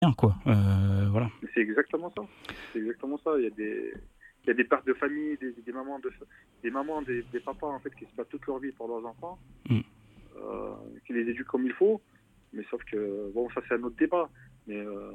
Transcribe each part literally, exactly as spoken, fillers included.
rien, quoi. Euh, voilà. Mais c'est exactement ça. C'est exactement ça. Il y a des, il y a des pères de famille, des, des mamans, de, des mamans, des, des papas en fait qui se battent toute leur vie pour leurs enfants, Mm. euh, qui les éduquent comme il faut. Mais sauf que bon, ça c'est un autre débat. Mais euh,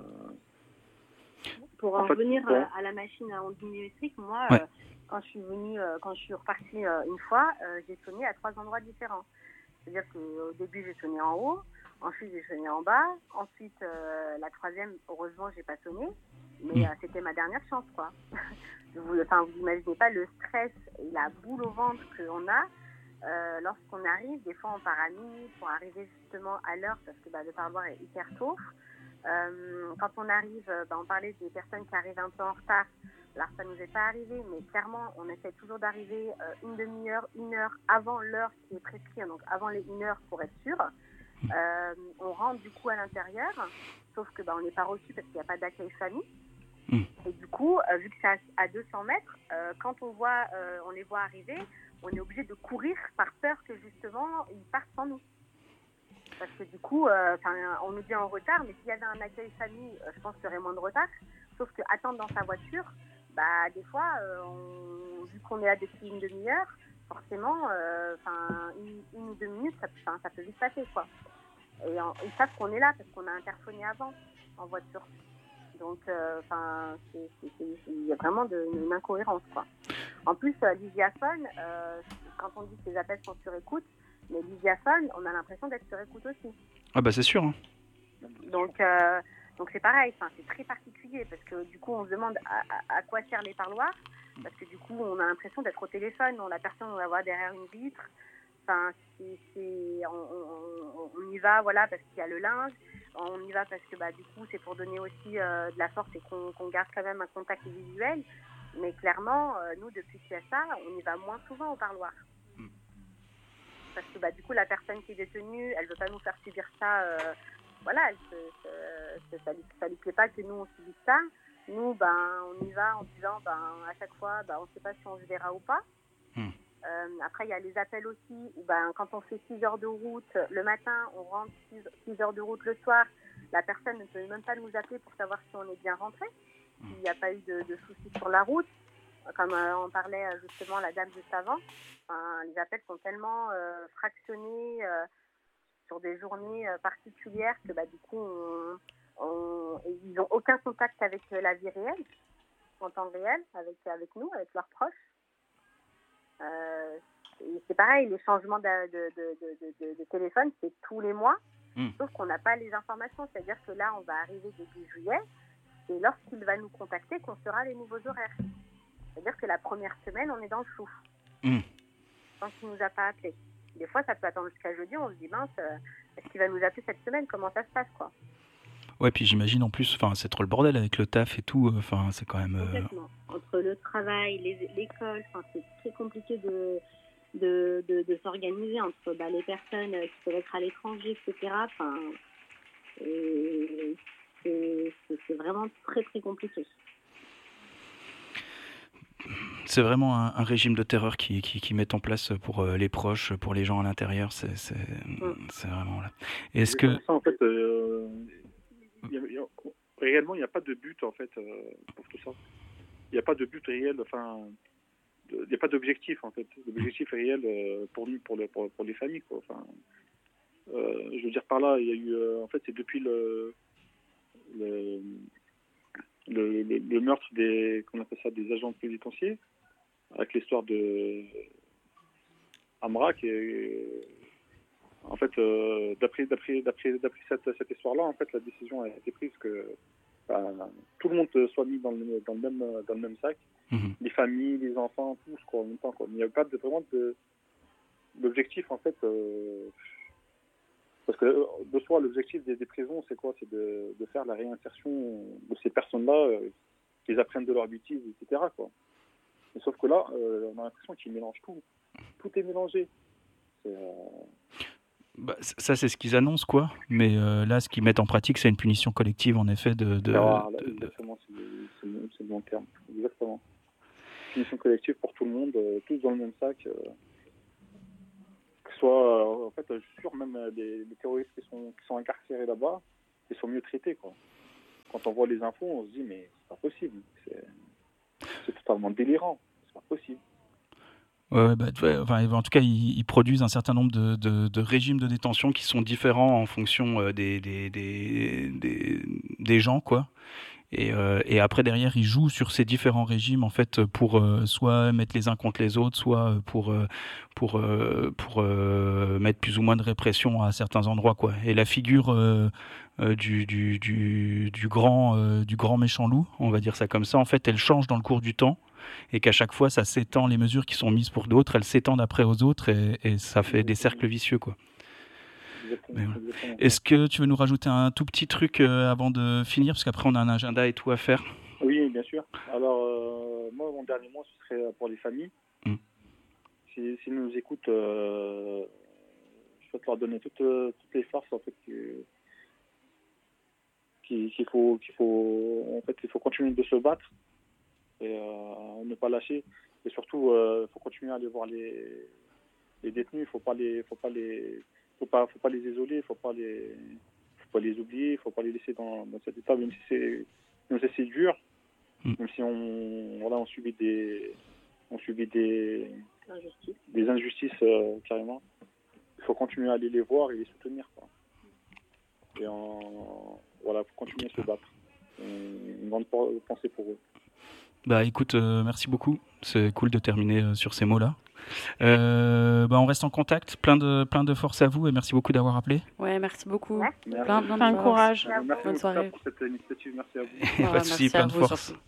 Pour en en fait, revenir bon, euh, à la machine à ondes millimétriques, moi, Ouais. euh, quand je suis venue, euh, quand je suis repartie euh, une fois, euh, j'ai sonné à trois endroits différents. C'est-à-dire qu'au début, j'ai sonné en haut, ensuite j'ai sonné en bas, ensuite euh, la troisième, heureusement, j'ai pas sonné, mais Mm. euh, c'était ma dernière chance, quoi. vous, enfin, vous imaginez pas le stress et la boule au ventre qu'on a euh, lorsqu'on arrive. Des fois, on part à minuit pour arriver justement à l'heure parce que bah, le parloir est hyper tôt. Euh, quand on arrive, euh, bah, on parlait des personnes qui arrivent un peu en retard. Alors ça nous est pas arrivé, mais clairement on essaie toujours d'arriver euh, une demi-heure, une heure avant l'heure qui est prescrite, donc avant les une heure pour être sûr. Euh, on rentre du coup à l'intérieur, sauf que bah, on n'est pas reçu parce qu'il n'y a pas d'accueil famille. Mm. Et du coup, euh, vu que c'est à, à deux cents mètres, euh, quand on voit, euh, on les voit arriver, on est obligé de courir par peur que justement ils partent sans nous. Parce que du coup, euh, on nous dit en retard, mais s'il y avait un accueil famille, euh, je pense qu'il y aurait moins de retard. Sauf que attendre dans sa voiture, bah, des fois, euh, on, vu qu'on est là depuis une demi-heure, forcément, euh, une, une ou deux minutes, ça, ça peut vite passer, quoi. Et en, ils savent qu'on est là parce qu'on a interphoné avant en voiture. Donc, enfin, euh, il y a vraiment de, une, une incohérence, quoi. En plus, euh, l'Isiaphone, euh, quand on dit que les appels sont sur écoute, mais l'Isiaphone, on a l'impression d'être sur écoute aussi. Ah bah c'est sûr. Hein. Donc, euh, donc c'est pareil, c'est très particulier parce que du coup, on se demande à, à, à quoi servent les parloirs parce que du coup, on a l'impression d'être au téléphone, on, la personne, on la voit derrière une vitre. Enfin, c'est, c'est, on, on, on y va, voilà, parce qu'il y a le linge. On y va parce que bah, du coup, c'est pour donner aussi euh, de la force et qu'on, qu'on garde quand même un contact visuel. Mais clairement, euh, nous, depuis qu'il y a ça, on y va moins souvent au parloir. Parce que bah, du coup, la personne qui est détenue, elle ne veut pas nous faire subir ça. Euh, voilà, elle se, se, ça ne lui plaît pas que nous, on subisse ça. Nous, ben, on y va en disant, ben, à chaque fois, ben, on ne sait pas si on se verra ou pas. Mm. Euh, après, il y a les appels aussi, où ben, quand on fait six heures de route le matin, on rentre six heures de route le soir, la personne ne peut même pas nous appeler pour savoir si on est bien rentré, s'il n'y a pas eu de, de soucis sur la route. Comme euh, on parlait justement la dame juste avant, enfin, les appels sont tellement euh, fractionnés euh, sur des journées euh, particulières que bah, du coup, on, on, ils n'ont aucun contact avec euh, la vie réelle, en temps réel, avec, avec nous, avec leurs proches. Euh, c'est pareil, les changements de, de, de, de, de, de téléphone, c'est tous les mois, mmh. Sauf qu'on n'a pas les informations. C'est-à-dire que là, on va arriver début juillet, et lorsqu'il va nous contacter, qu'on saura les nouveaux horaires. C'est-à-dire que la première semaine, on est dans le flou. Mmh. Tant qu'il ne nous a pas appelé. Des fois, ça peut attendre jusqu'à jeudi, on se dit, mince, euh, est-ce qu'il va nous appeler cette semaine? Comment ça se passe, quoi? Ouais, puis j'imagine en plus, enfin, c'est trop le bordel avec le taf et tout, enfin, c'est quand même... Euh... Complètement. Entre le travail, les, l'école, enfin, c'est très compliqué de, de, de, de s'organiser entre bah, les personnes qui peuvent être à l'étranger, et cetera. Enfin, et c'est, c'est, c'est vraiment très, très compliqué. C'est vraiment un, un régime de terreur qui, qui, qui met en place pour euh, les proches, pour les gens à l'intérieur. C'est, c'est, mm. c'est vraiment là. Est-ce que... Ça, en fait, euh, y a, y a, réellement, il n'y a pas de but en fait euh, pour tout ça. Il n'y a pas de but réel, enfin, il n'y a pas d'objectif en fait. L'objectif est réel euh, pour nous, pour, le, pour, pour les familles, quoi. Enfin, euh, je veux dire par là, il y a eu, euh, en fait, c'est depuis le le, le, le, le meurtre des, qu'on appelle ça, des agents pénitentiaires, avec l'histoire de Amra, qui est, en fait, euh, d'après d'après d'après d'après cette, cette histoire-là, en fait, la décision a été prise que enfin, tout le monde soit mis dans le dans le même dans le même sac. Mmh. Les familles, les enfants, tous, quoi, en même temps, quoi. Il n'y a pas de, vraiment de, d'objectif, en fait, euh, parce que de soi, l'objectif des, des prisons, c'est quoi? C'est de, de faire la réinsertion de ces personnes-là, euh, qu'ils apprennent de leurs bêtises, et cetera, quoi. Mais sauf que là, euh, on a l'impression qu'ils mélangent tout. Tout est mélangé. C'est, euh... Bah, ça, c'est ce qu'ils annoncent, quoi. Mais euh, là, ce qu'ils mettent en pratique, c'est une punition collective, en effet, de... de, Alors, là, de exactement, c'est le, c'est, le, c'est le bon terme. Exactement. Punition collective pour tout le monde, euh, tous dans le même sac. Euh, que ce soit, euh, en fait, je suis sûr, même les, les terroristes qui sont, qui sont incarcérés là-bas, ils sont mieux traités, quoi. quand on voit les infos, on se dit mais c'est pas possible, c'est, c'est totalement délirant, c'est pas possible. Ouais, bah, ouais, enfin, en tout cas, ils, ils produisent un certain nombre de, de, de régimes de détention qui sont différents en fonction euh, des, des, des, des, des gens, quoi. Et, euh, et après, derrière, ils jouent sur ces différents régimes, en fait, pour euh, soit mettre les uns contre les autres, soit pour, euh, pour, euh, pour euh, mettre plus ou moins de répression à certains endroits, quoi. Et la figure euh, euh, du, du, du, du, grand, euh, du grand méchant loup, on va dire ça comme ça, en fait, elle change dans le cours du temps. Et qu'à chaque fois, ça s'étend, les mesures qui sont mises pour d'autres, elles s'étendent après aux autres, et, et ça fait des cercles vicieux, quoi. Exactement, Mais voilà. exactement. Est-ce que tu veux nous rajouter un tout petit truc euh, avant de finir, parce qu'après on a un agenda et tout à faire. Oui, bien sûr. Alors, euh, moi, mon dernier mot, ce serait pour les familles. Mm. Si, s'ils nous écoutent, euh, je souhaite leur donner toutes, euh, toutes les forces, en fait, que- qu'il, qu'il faut, qu'il faut, en fait, il faut continuer de se battre et euh, ne pas lâcher. Et surtout, il euh, faut continuer à aller voir les, les détenus. Il faut pas les, faut pas les, faut pas, faut pas les isoler. Il faut pas les, faut pas les oublier. Il faut pas les laisser dans, dans cet état, même si c'est, même si c'est dur, Mm. même si on, voilà, on subit des, on subit des, Injustice. des injustices euh, carrément. Il faut continuer à aller les voir et les soutenir, quoi. Et en, voilà, faut continuer à se battre. Une, une grande pensée pour eux. Bah écoute, euh, merci beaucoup. C'est cool de terminer euh, sur ces mots-là. Euh, bah, on reste en contact. Plein de, plein de force à vous et merci beaucoup d'avoir appelé. Ouais, merci beaucoup. Merci. Merci. Plein, plein de Plein de force. courage. Merci Bonne en tout cas soirée. pour cette initiative. Merci à vous. Pas de Ouais, soucis, merci plein à de vous, force. surtout.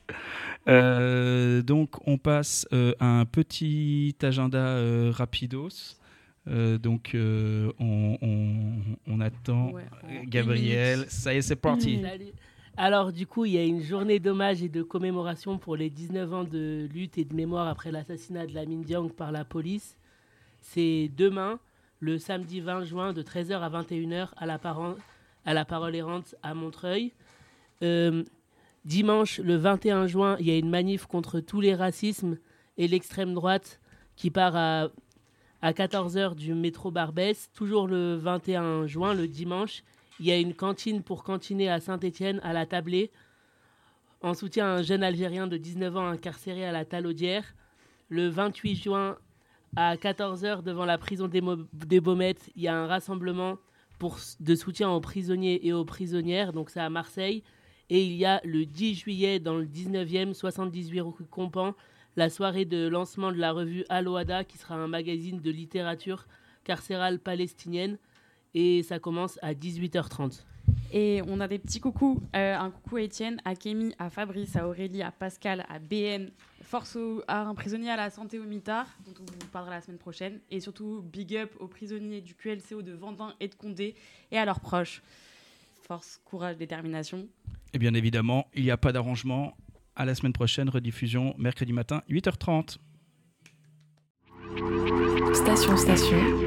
Euh, donc on passe euh, à un petit agenda euh, rapidos. Euh, donc euh, on, on, on attend Ouais, en Gabriel. minutes. Ça y est, c'est parti. Salut. Alors, du coup, il y a une journée d'hommage et de commémoration pour les dix-neuf ans de lutte et de mémoire après l'assassinat de Lamine Diong par la police. C'est demain, le samedi vingt juin, de treize heures à vingt et une heures, à la, Paran- à la Parole Errante à Montreuil. Euh, dimanche, le vingt et un juin, il y a une manif contre tous les racismes et l'extrême droite qui part à, à quatorze heures du métro Barbès. Toujours le vingt et un juin, le dimanche, il y a une cantine pour cantiner à Saint-Étienne, à la Tablée, en soutien à un jeune Algérien de dix-neuf ans incarcéré à la Talaudière. Le vingt-huit juin, à quatorze heures, devant la prison des, Mo- des Baumettes, il y a un rassemblement pour, de soutien aux prisonniers et aux prisonnières, donc c'est à Marseille. Et il y a le dix juillet, dans le dix-neuvième, soixante-dix-huit rue Compan, la soirée de lancement de la revue Al-Wada, qui sera un magazine de littérature carcérale palestinienne. Et ça commence à dix-huit heures trente. Et on a des petits coucous. Euh, un coucou à Étienne, à Kémy, à Fabrice, à Aurélie, à Pascal, à B N, force au- à un prisonnier à la santé au mitard, dont on vous parlera la semaine prochaine. Et surtout, big up aux prisonniers du Q L C O de Vendin et de Condé et à leurs proches. Force, courage, détermination. Et bien évidemment, il n'y a pas d'arrangement. À la semaine prochaine, rediffusion mercredi matin, huit heures trente. Station, station.